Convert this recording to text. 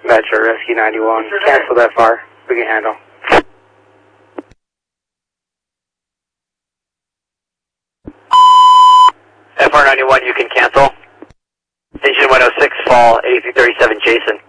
Metro Rescue 91. Cancel that far. We can handle. FR91, you can cancel. Engine 106, fall 8337, Jason.